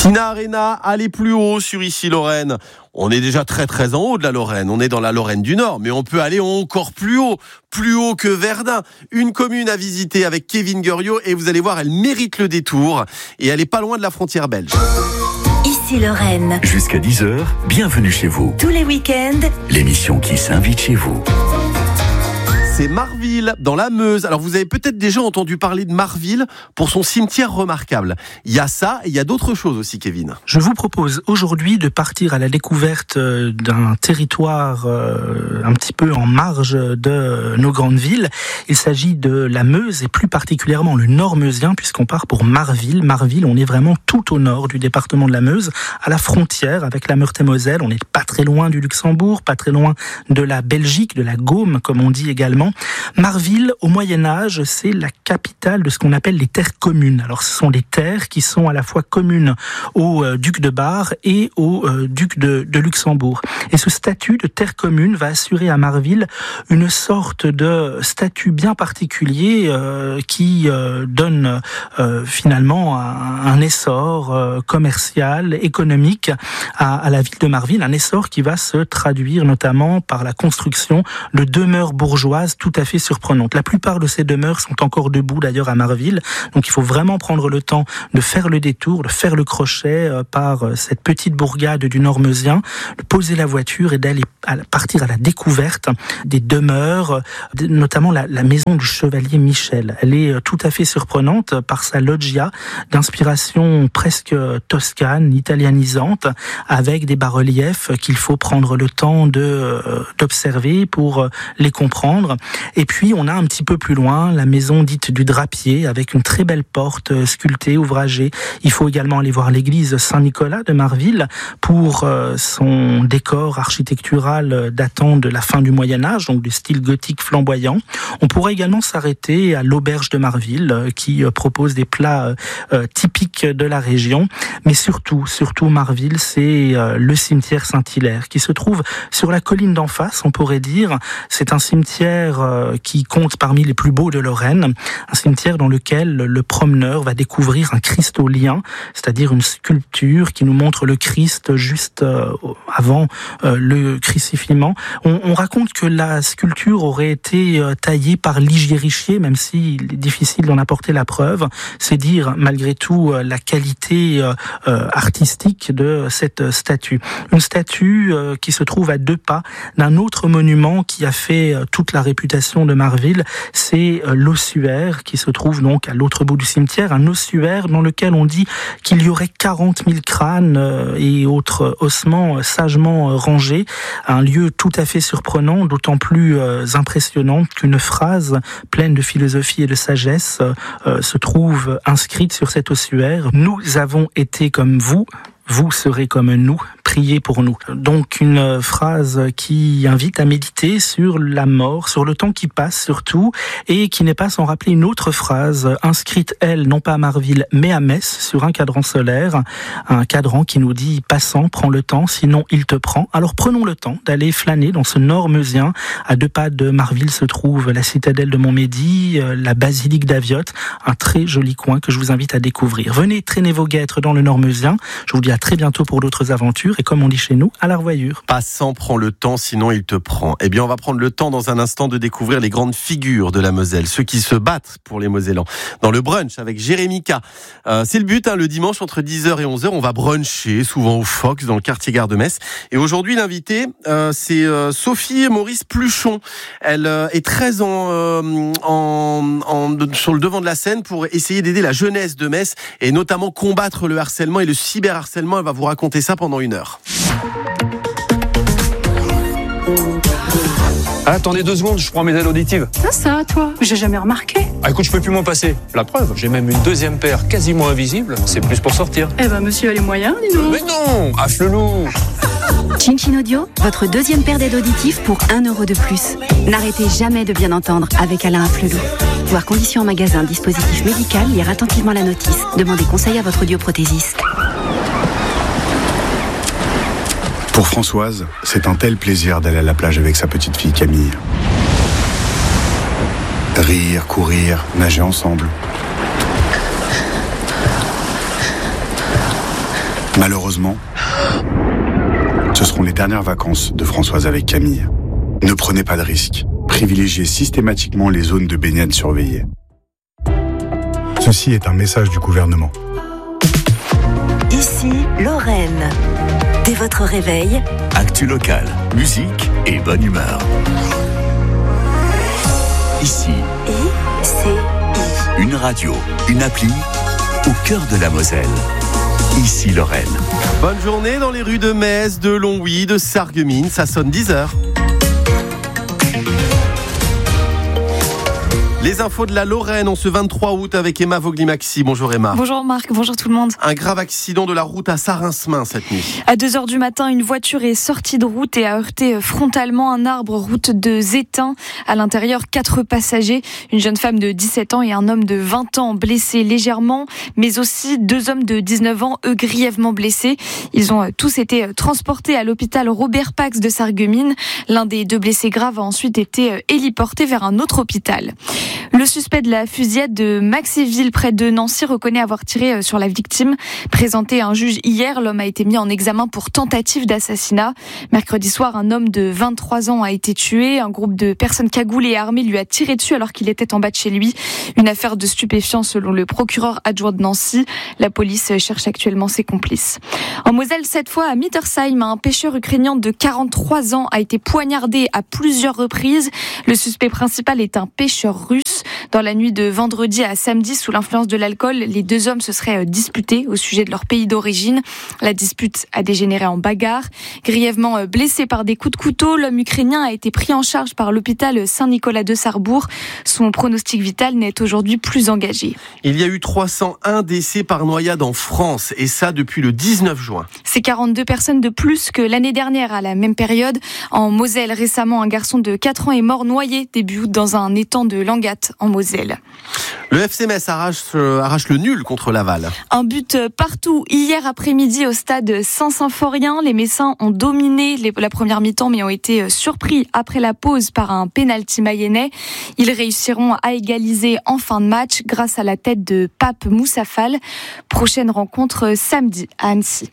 Tina Arena, allez plus haut sur Issy-Lorraine. On est déjà très très en haut de la Lorraine, on est dans la Lorraine du Nord, mais on peut aller encore plus haut que Verdun. Une commune à visiter avec Kevin Guerriot et vous allez voir, elle mérite le détour et elle est pas loin de la frontière belge. Issy-Lorraine. Jusqu'à 10h, bienvenue chez vous. Tous les week-ends, L'émission qui s'invite chez vous. C'est Marville, dans la Meuse. Alors vous avez peut-être déjà entendu parler de Marville pour son cimetière remarquable. Il y a ça et il y a d'autres choses aussi, Kevin. Je vous propose aujourd'hui de partir à la découverte d'un territoire un petit peu en marge de nos grandes villes. Il s'agit de la Meuse et plus particulièrement le nord meusien puisqu'on part pour Marville. Marville, on est vraiment tout au nord du département de la Meuse, à la frontière avec la Meurthe-et-Moselle. On n'est pas très loin du Luxembourg, pas très loin de la Belgique, de la Gaume comme on dit également. Marville, au Moyen-Âge, c'est la capitale de ce qu'on appelle les terres communes. Alors, ce sont des terres qui sont à la fois communes au duc de Bar et au duc de Luxembourg. Et ce statut de terre commune va assurer à Marville une sorte de statut bien particulier qui donne finalement un essor commercial, économique à la ville de Marville, un essor qui va se traduire notamment par la construction de demeures bourgeoises tout à fait surprenantes. La plupart de ces demeures sont encore debout d'ailleurs à Marville, donc il faut vraiment prendre le temps de faire le détour, de faire le crochet par cette petite bourgade du Nord meusien, de poser la voiture et d'aller partir à la découverte des demeures, notamment la maison du chevalier Michel. Elle est tout à fait surprenante par sa loggia d'inspiration presque toscane, italianisante, avec des bas-reliefs qu'il faut prendre le temps d'observer pour les comprendre. Et puis, on a un petit peu plus loin la maison dite du Drapier, avec une très belle porte sculptée, ouvragée. Il faut également aller voir l'église Saint-Nicolas de Marville pour son décor architectural datant de la fin du Moyen-Âge, donc du style gothique flamboyant. On pourrait également s'arrêter à l'auberge de Marville, qui propose des plats typiques de la région. Mais surtout Marville, c'est le cimetière Saint-Hilaire, qui se trouve sur la colline d'en face, on pourrait dire. C'est un cimetière qui compte parmi les plus beaux de Lorraine, un cimetière dans lequel le promeneur va découvrir un christolien, c'est-à-dire une sculpture qui nous montre le Christ juste avant le crucifiement. On raconte que la sculpture aurait été taillée par Ligier Richier, même s'il est difficile d'en apporter la preuve. C'est dire malgré tout la qualité artistique de cette statue. Une statue qui se trouve à 2 pas d'un autre monument qui a fait toute la réputation de Marville, c'est l'ossuaire qui se trouve donc à l'autre bout du cimetière, un ossuaire dans lequel on dit qu'il y aurait 40 000 crânes et autres ossements sagement rangés, un lieu tout à fait surprenant, d'autant plus impressionnant qu'une phrase pleine de philosophie et de sagesse se trouve inscrite sur cet ossuaire. Nous avons été comme vous serez comme nous, priez pour nous. Donc une phrase qui invite à méditer sur la mort, sur le temps qui passe surtout, et qui n'est pas sans rappeler une autre phrase, inscrite elle, non pas à Marville, mais à Metz, sur un cadran solaire, un cadran qui nous dit « Passant, prends le temps, sinon il te prend ». Alors prenons le temps d'aller flâner dans ce nord meusien. À 2 pas de Marville se trouve la citadelle de Montmédy, la basilique d'Aviotte, un très joli coin que je vous invite à découvrir. Venez traîner vos guêtres dans le nord meusien. Je vous dis à très bientôt pour d'autres aventures et comme on dit chez nous, à la revoyure. Passant, prends le temps, sinon il te prend. Eh bien, on va prendre le temps dans un instant de découvrir les grandes figures de la Moselle, ceux qui se battent pour les Mosellans. Dans le brunch avec Jérémy K. C'est le but, le dimanche entre 10h et 11h, on va bruncher, souvent au Fox, dans le quartier Gare de Metz. Et aujourd'hui, l'invité, c'est Sophie Maurice Pluchon. Elle est très sur le devant de la scène pour essayer d'aider la jeunesse de Metz et notamment combattre le harcèlement et le cyberharcèlement. Elle va vous raconter ça pendant 1 heure. Attendez 2 secondes, je prends mes aides auditives. Ça, toi, j'ai jamais remarqué. Ah écoute, je peux plus m'en passer. La preuve, j'ai même une 2e paire quasiment invisible. C'est plus pour sortir. Eh ben, monsieur a les moyens, dis donc. Mais non, affle-loup. Chin Chin Audio, votre 2e paire d'aides auditives pour 1 euro de plus. N'arrêtez jamais de bien entendre avec Alain Afflelou. Voir conditions en magasin, dispositif médical, lire attentivement la notice. Demandez conseil à votre audioprothésiste. Pour Françoise, c'est un tel plaisir d'aller à la plage avec sa petite fille Camille. Rire, courir, nager ensemble. Malheureusement, ce seront les dernières vacances de Françoise avec Camille. Ne prenez pas de risques. Privilégiez systématiquement les zones de baignade surveillées. Ceci est un message du gouvernement. Ici, Lorraine. Dès votre réveil, Actu locale, musique et bonne humeur. Ici, une radio, une appli au cœur de la Moselle. Ici Lorraine. Bonne journée dans les rues de Metz, de Longwy, de Sarreguemines. Ça sonne 10h. Les infos de la Lorraine en ce 23 août avec Emma Vogli-Maxi. Bonjour Emma. Bonjour Marc, bonjour tout le monde. Un grave accident de la route à Sarinsmin cette nuit. À 2h du matin, une voiture est sortie de route et a heurté frontalement un arbre route de Zétain. À l'intérieur, 4 passagers, une jeune femme de 17 ans et un homme de 20 ans blessés légèrement, mais aussi 2 hommes de 19 ans, eux grièvement blessés. Ils ont tous été transportés à l'hôpital Robert Pax de Sarreguemines. L'un des 2 blessés graves a ensuite été héliporté vers un autre hôpital. Le suspect de la fusillade de Maxéville près de Nancy reconnaît avoir tiré sur la victime. Présenté à un juge hier, l'homme a été mis en examen pour tentative d'assassinat. Mercredi soir, un homme de 23 ans a été tué. Un groupe de personnes cagoulées et armées lui a tiré dessus alors qu'il était en bas de chez lui. Une affaire de stupéfiants selon le procureur adjoint de Nancy. La police cherche actuellement ses complices. En Moselle, cette fois à Mittersheim, un pêcheur ukrainien de 43 ans a été poignardé à plusieurs reprises. Le suspect principal est un pêcheur russe. Dans la nuit de vendredi à samedi, sous l'influence de l'alcool, les 2 hommes se seraient disputés au sujet de leur pays d'origine. La dispute a dégénéré en bagarre. Grièvement blessé par des coups de couteau, l'homme ukrainien a été pris en charge par l'hôpital Saint-Nicolas de Sarrebourg. Son pronostic vital n'est aujourd'hui plus engagé. Il y a eu 301 décès par noyade en France, et ça depuis le 19 juin. C'est 42 personnes de plus que l'année dernière à la même période. En Moselle, récemment, un garçon de 4 ans est mort noyé début août dans un étang de Langat en Moselle. Le FC Metz arrache le nul contre Laval. Un but partout hier après-midi au stade Saint-Symphorien. Les Messins ont dominé la première mi-temps mais ont été surpris après la pause par un pénalty mayennais. Ils réussiront à égaliser en fin de match grâce à la tête de Pape Moussafal. Prochaine rencontre samedi à Annecy.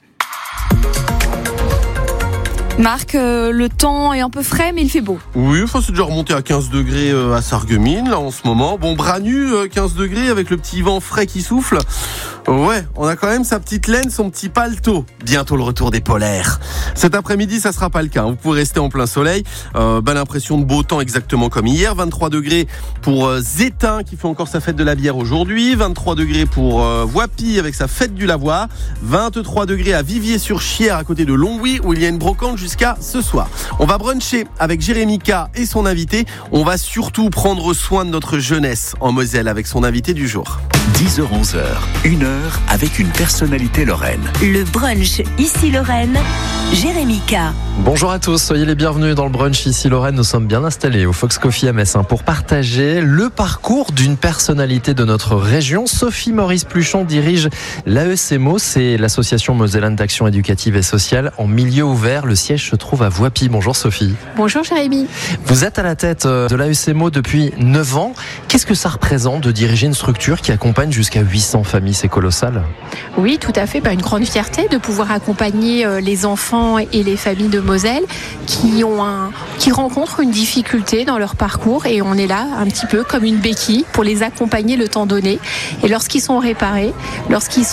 Marc, le temps est un peu frais, mais il fait beau. Oui, c'est déjà remonté à 15 degrés à Sarreguemines, là, en ce moment. Bon, bras nus, 15 degrés, avec le petit vent frais qui souffle. Ouais, on a quand même sa petite laine, son petit paletot. Bientôt le retour des polaires. Cet après-midi, ça sera pas le cas. Vous pouvez rester en plein soleil. Belle impression de beau temps, exactement comme hier. 23 degrés pour Zétain, qui fait encore sa fête de la bière aujourd'hui. 23 degrés pour Voipy, avec sa fête du lavoir. 23 degrés à Viviers-sur-Chière, à côté de Longwy, où il y a une brocante jusqu'à ce soir. On va bruncher avec Jérémy K et son invité. On va surtout prendre soin de notre jeunesse en Moselle avec son invité du jour. 10h-11h, 1 heure avec une personnalité lorraine. le brunch Ici Lorraine, Jérémy K. Bonjour à tous, soyez les bienvenus dans le brunch Ici Lorraine. Nous sommes bien installés au Fox Coffee à Metz pour partager le parcours d'une personnalité de notre région. Sophie Maurice Pluchon dirige l'AECMO, c'est l'association mosellane d'action éducative et sociale en milieu ouvert. Le siège se trouve à Voipy. Bonjour Sophie. Bonjour Jérémy. Vous êtes à la tête de l'AECMO depuis 9 ans. Qu'est-ce que ça représente de diriger une structure qui accompagne jusqu'à 800 familles? C'est colossal. Oui, tout à fait. Une grande fierté de pouvoir accompagner les enfants et les familles de Moselle qui rencontrent une difficulté dans leur parcours, et on est là un petit peu comme une béquille pour les accompagner le temps donné. Et lorsqu'ils sont réparés, lorsqu'ils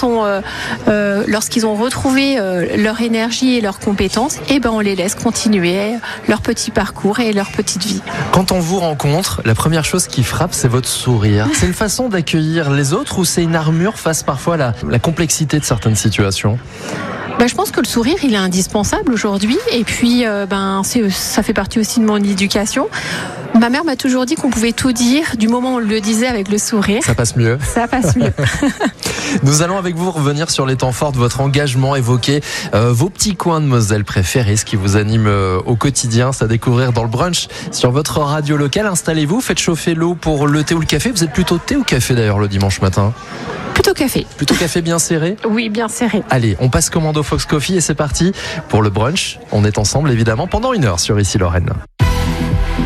ont retrouvé leur énergie et leurs compétences, on les laisse continuer leur petit parcours et leur petite vie. Quand on vous rencontre, la première chose qui frappe, c'est votre sourire. C'est une façon d'accueillir les autres ou c'est une armure face parfois à la complexité de certaines situations? Je pense que le sourire, il est indispensable aujourd'hui. Et puis, ça fait partie aussi de mon éducation. Ma mère m'a toujours dit qu'on pouvait tout dire du moment où on le disait avec le sourire. Ça passe mieux. Ça passe mieux. Nous allons avec vous revenir sur les temps forts de votre engagement, évoquer vos petits coins de Moselle préférés, ce qui vous anime au quotidien. C'est à découvrir dans le brunch sur votre radio locale. Installez-vous, faites chauffer l'eau pour le thé ou le café. Vous êtes plutôt thé ou café d'ailleurs le dimanche matin? Plutôt café. Plutôt café bien serré? Oui, bien serré. Allez, on passe commande au Fox Coffee et c'est parti pour le brunch. On est ensemble évidemment pendant 1 heure sur Ici Lorraine.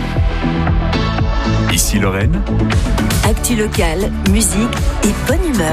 Ici Lorraine. Actu locale, musique et bonne humeur.